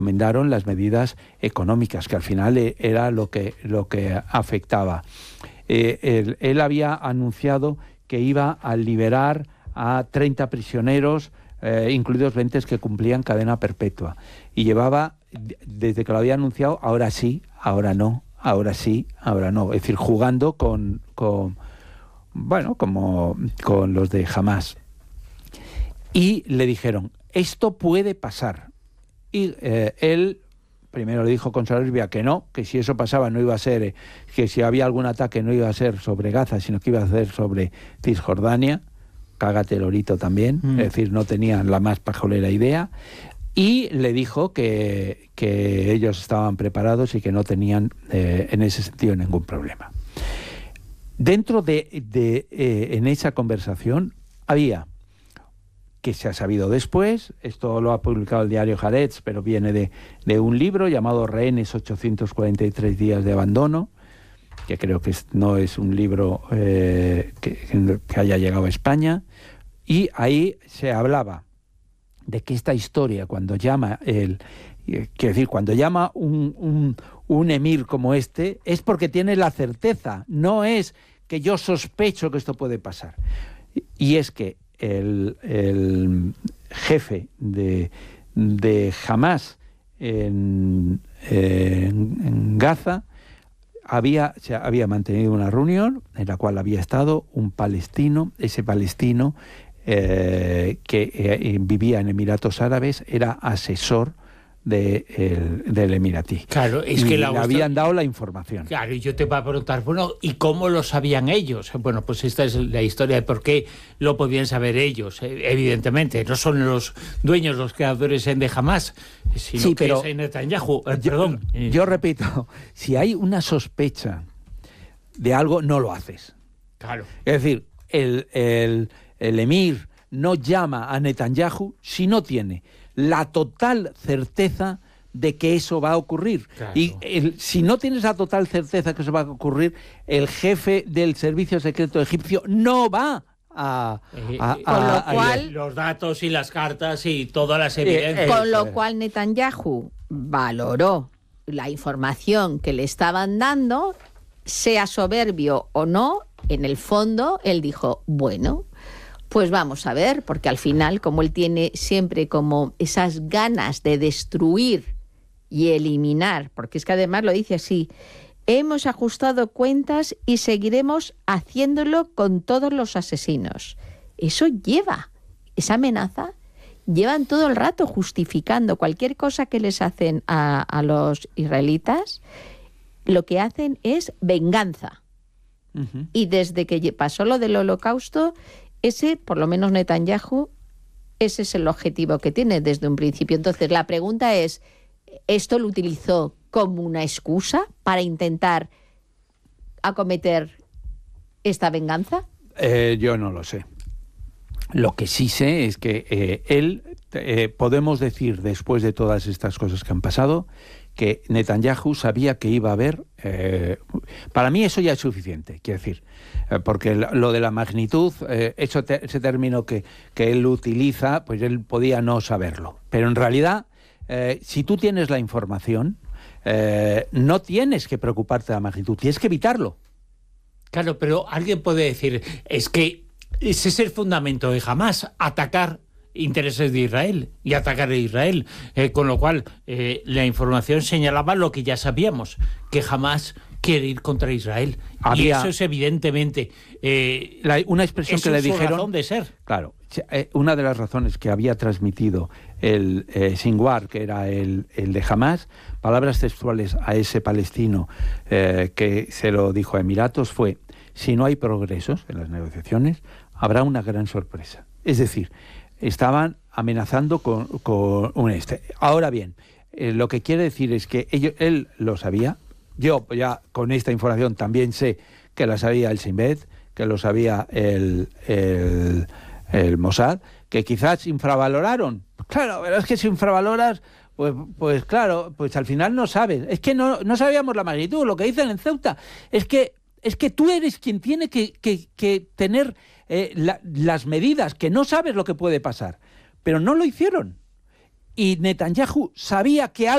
recomendaron las medidas económicas, que al final era lo que afectaba. Él había anunciado que iba a liberar a 30 prisioneros, incluidos 20 que cumplían cadena perpetua. Y llevaba, desde que lo había anunciado, ahora sí, ahora no, ahora sí, ahora no. Es decir, jugando con los de Hamás. Y le dijeron, esto puede pasar. Y él primero le dijo con soberbia que no, que si eso pasaba no iba a ser, que si había algún ataque no iba a ser sobre Gaza, sino que iba a ser sobre Cisjordania. Cágate lorito también, es decir, no tenían la más pajolera idea. Y le dijo que ellos estaban preparados y que no tenían en ese sentido ningún problema. Dentro en esa conversación había, que se ha sabido después, esto lo ha publicado el diario Haaretz, pero viene de un libro llamado Rehenes 843 días de abandono, que creo que no es un libro que haya llegado a España, y ahí se hablaba de que esta historia, cuando llama cuando llama un emir como este, es porque tiene la certeza, no es que yo sospecho que esto puede pasar. Y es que el jefe de Hamás en Gaza se había mantenido una reunión en la cual había estado un palestino. Ese palestino que vivía en Emiratos Árabes era asesor del emiratí. Claro, es y que le habían dado la información. Claro, y yo te voy a preguntar, bueno, ¿y cómo lo sabían ellos? Bueno, pues esta es la historia de por qué lo podían saber ellos. Evidentemente, no son los dueños, los creadores de Hamás, sino sí, que pero es Netanyahu. Yo repito, si hay una sospecha de algo, no lo haces. Claro. Es decir, el emir no llama a Netanyahu si no tiene la total certeza de que eso va a ocurrir. Claro. Y si no tienes la total certeza que eso va a ocurrir, el jefe del servicio secreto egipcio no va con lo cual, los datos y las cartas y todas las evidencias. Con lo cual Netanyahu valoró la información que le estaban dando, sea soberbio o no, en el fondo él dijo, bueno, pues vamos a ver, porque al final, como él tiene siempre como esas ganas de destruir y eliminar, porque es que además lo dice así, hemos ajustado cuentas y seguiremos haciéndolo con todos los asesinos. Eso esa amenaza, llevan todo el rato justificando cualquier cosa que les hacen a los israelitas, lo que hacen es venganza. Uh-huh. Y desde que pasó lo del Holocausto, por lo menos Netanyahu, ese es el objetivo que tiene desde un principio. Entonces, la pregunta es, ¿esto lo utilizó como una excusa para intentar acometer esta venganza? Yo no lo sé. Lo que sí sé es que podemos decir, después de todas estas cosas que han pasado, que Netanyahu sabía que iba a haber... para mí eso ya es suficiente, quiero decir, porque lo de la magnitud, ese término que él utiliza, pues él podía no saberlo. Pero en realidad, si tú tienes la información, no tienes que preocuparte de la magnitud, tienes que evitarlo. Claro, pero alguien puede decir, es que ese es el fundamento de Hamás, atacar intereses de Israel y atacar a Israel, con lo cual la información señalaba lo que ya sabíamos, que Hamás quiere ir contra Israel. Y eso es evidentemente una expresión que le dijeron, razón de ser. Claro, una de las razones que había transmitido el Sinwar, que era el de Hamás, palabras textuales a ese palestino que se lo dijo a Emiratos, fue: si no hay progresos en las negociaciones, habrá una gran sorpresa. Es decir, estaban amenazando con un Ahora bien, lo que quiere decir es que él lo sabía. Yo ya con esta información también sé que la sabía el Shin Bet, que lo sabía el Mossad, que quizás infravaloraron. Claro, pero es que si infravaloras, pues claro, pues al final no sabes. Es que no sabíamos la magnitud. Lo que dicen en Ceuta es que tú eres quien tiene que tener las medidas, que no sabes lo que puede pasar. Pero no lo hicieron. Y Netanyahu sabía que algo